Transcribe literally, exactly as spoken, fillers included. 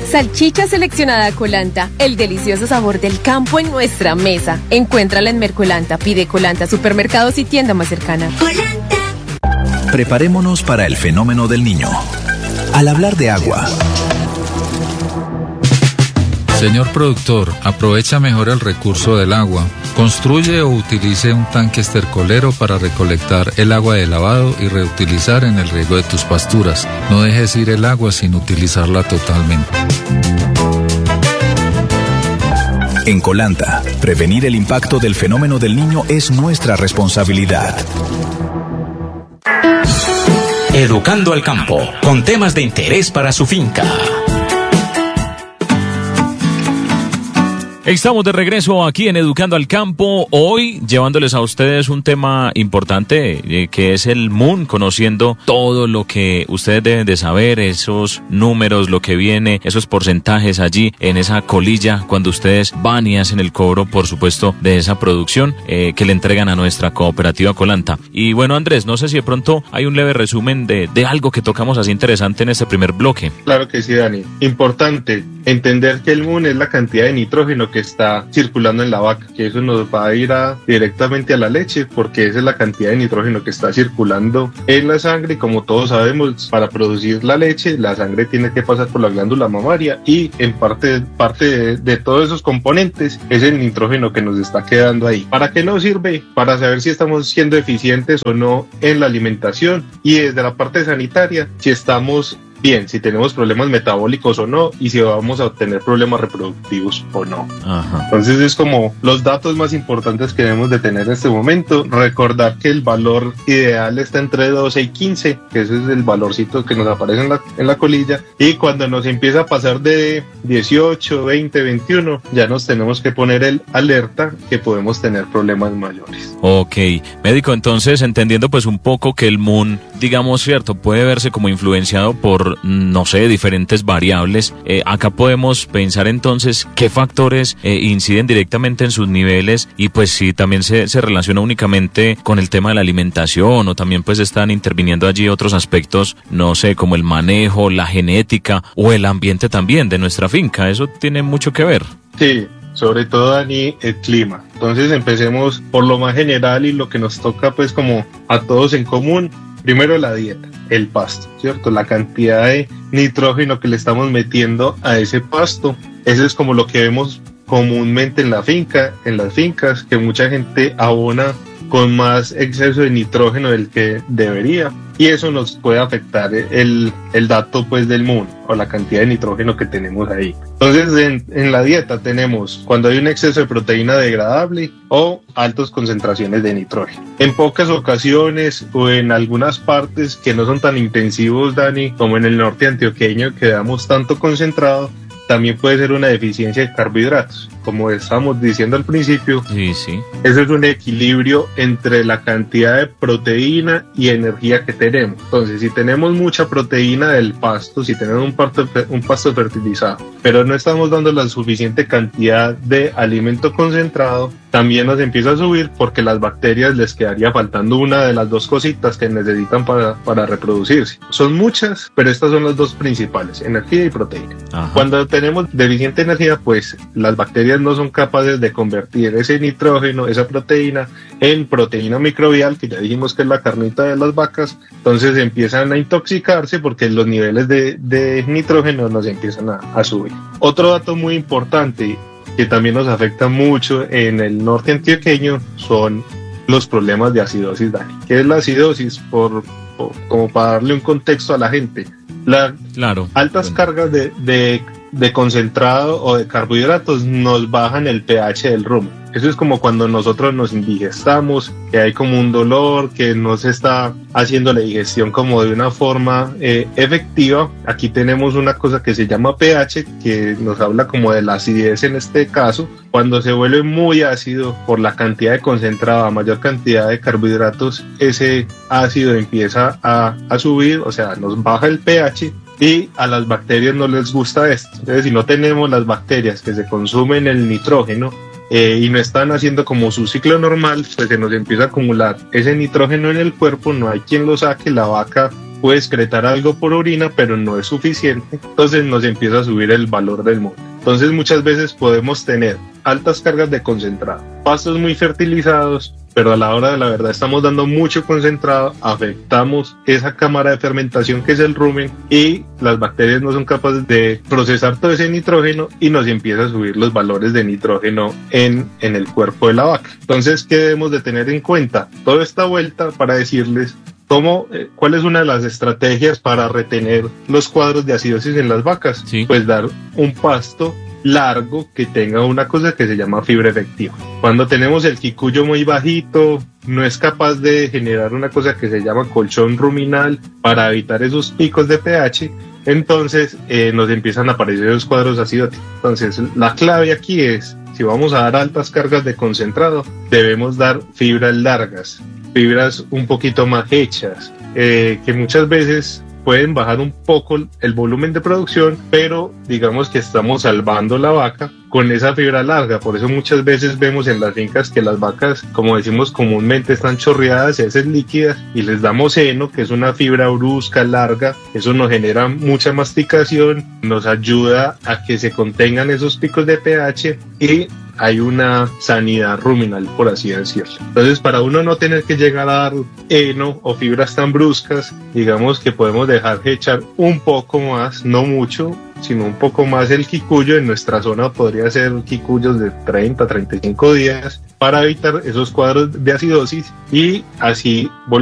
Salchicha seleccionada Colanta, el delicioso sabor del campo en nuestra mesa. Encuéntrala en Mercolanta, pide Colanta, supermercados y tienda más cercana. Colanta. Preparémonos para el fenómeno del Niño. Al hablar de agua. Señor productor, aprovecha mejor el recurso del agua. Construye o utilice un tanque estercolero para recolectar el agua de lavado y reutilizar en el riego de tus pasturas. No dejes ir el agua sin utilizarla totalmente. En Colanta, prevenir el impacto del fenómeno del Niño es nuestra responsabilidad. Educando al campo, con temas de interés para su finca. Estamos de regreso aquí en Educando al Campo, hoy llevándoles a ustedes un tema importante eh, que es el M U N, conociendo todo lo que ustedes deben de saber, esos números, lo que viene, esos porcentajes allí en esa colilla cuando ustedes van y hacen el cobro, por supuesto, de esa producción eh, que le entregan a nuestra cooperativa Colanta. Y bueno, Andrés, no sé si de pronto hay un leve resumen de, de algo que tocamos así interesante en este primer bloque. Claro que sí, Dani. Importante entender que el M U N es la cantidad de nitrógeno que está circulando en la vaca, que eso nos va a ir a, directamente a la leche, porque esa es la cantidad de nitrógeno que está circulando en la sangre. Y como todos sabemos, para producir la leche, la sangre tiene que pasar por la glándula mamaria y en parte, parte de, de todos esos componentes es el nitrógeno que nos está quedando ahí. ¿Para qué nos sirve? Para saber si estamos siendo eficientes o no en la alimentación, y desde la parte sanitaria, si estamos bien, si tenemos problemas metabólicos o no, y si vamos a obtener problemas reproductivos o no. Ajá. Entonces es como los datos más importantes que debemos de tener en este momento. Recordar que el valor ideal está entre doce y quince, que ese es el valorcito que nos aparece en la, en la colilla, y cuando nos empieza a pasar de dieciocho, veinte, veintiuno, ya nos tenemos que poner el alerta que podemos tener problemas mayores. Ok, médico, entonces entendiendo pues un poco que el M U N, digamos, cierto, puede verse como influenciado por no sé, diferentes variables. Eh, acá podemos pensar entonces qué factores eh, inciden directamente en sus niveles, y pues si también se, se relaciona únicamente con el tema de la alimentación, o también pues están interviniendo allí otros aspectos, no sé, como el manejo, la genética o el ambiente también de nuestra finca. Eso tiene mucho que ver. Sí, sobre todo, Dani, el clima. Entonces empecemos por lo más general y lo que nos toca pues como a todos en común. Primero, la dieta, el pasto, ¿cierto? La cantidad de nitrógeno que le estamos metiendo a ese pasto. Eso es como lo que vemos comúnmente en la finca, en las fincas, que mucha gente abona con más exceso de nitrógeno del que debería. Y eso nos puede afectar el, el dato pues del M U N, o la cantidad de nitrógeno que tenemos ahí. Entonces en, en la dieta tenemos cuando hay un exceso de proteína degradable o altas concentraciones de nitrógeno. En pocas ocasiones o en algunas partes que no son tan intensivos, Dani, como en el norte antioqueño, que damos tanto concentrado, también puede ser una deficiencia de carbohidratos. Como estábamos diciendo al principio, sí, sí. Eso es un equilibrio entre la cantidad de proteína y energía que tenemos. Entonces, si tenemos mucha proteína del pasto, si tenemos un pasto, un pasto fertilizado, pero no estamos dando la suficiente cantidad de alimento concentrado, también nos empieza a subir, porque las bacterias les quedaría faltando una de las dos cositas que necesitan para, para reproducirse. Son muchas, pero estas son las dos principales, energía y proteína. Ajá. Cuando tenemos deficiente energía, pues las bacterias no son capaces de convertir ese nitrógeno, esa proteína, en proteína microbial, que ya dijimos que es la carnita de las vacas. Entonces empiezan a intoxicarse porque los niveles de, de nitrógeno nos empiezan a, a subir. Otro dato muy importante que también nos afecta mucho en el norte antioqueño son los problemas de acidosis, Dani. ¿Qué es la acidosis? Por, por, como para darle un contexto a la gente. Las claro, altas bueno. cargas de, de, de concentrado o de carbohidratos nos bajan el pH del rumen. Eso es como cuando nosotros nos indigestamos, que hay como un dolor, que no se está haciendo la digestión como de una forma eh, efectiva. Aquí tenemos una cosa que se llama pH, que nos habla como de la acidez en este caso. Cuando se vuelve muy ácido por la cantidad de concentrado, a mayor cantidad de carbohidratos, ese ácido empieza a, a subir, o sea, nos baja el pH. Y a las bacterias no les gusta esto. Entonces, si no tenemos las bacterias que se consumen el nitrógeno, Eh, y no están haciendo como su ciclo normal, pues se nos empieza a acumular ese nitrógeno en el cuerpo, no hay quien lo saque, la vaca puede excretar algo por orina, pero no es suficiente, entonces nos empieza a subir el valor del monte. Entonces muchas veces podemos tener altas cargas de concentrado, pastos muy fertilizados, pero a la hora de la verdad estamos dando mucho concentrado, afectamos esa cámara de fermentación que es el rumen y las bacterias no son capaces de procesar todo ese nitrógeno y nos empieza a subir los valores de nitrógeno en, en el cuerpo de la vaca. Entonces, ¿qué debemos de tener en cuenta? Toda esta vuelta para decirles ¿Cómo, eh, ¿Cuál es una de las estrategias para retener los cuadros de acidosis en las vacas? Sí. Pues dar un pasto largo que tenga una cosa que se llama fibra efectiva. Cuando tenemos el quicuyo muy bajito, no es capaz de generar una cosa que se llama colchón ruminal para evitar esos picos de pH, entonces eh, nos empiezan a aparecer los cuadros acidóticos. Entonces la clave aquí es, si vamos a dar altas cargas de concentrado, debemos dar fibras largas, fibras un poquito más hechas, eh, que muchas veces pueden bajar un poco el volumen de producción, pero digamos que estamos salvando la vaca con esa fibra larga. Por eso muchas veces vemos en las fincas que las vacas, como decimos comúnmente, están chorreadas, heces líquidas, y les damos heno, que es una fibra brusca, larga. Eso nos genera mucha masticación, nos ayuda a que se contengan esos picos de pH y hay una sanidad ruminal, por así decirlo. Entonces, para uno no tener que llegar a dar heno o fibras tan bruscas, digamos que podemos dejar echar un poco más, no mucho, sino un poco más el quicuyo. En nuestra zona podría ser quicuyos de treinta a treinta y cinco días para evitar esos cuadros de acidosis y así volver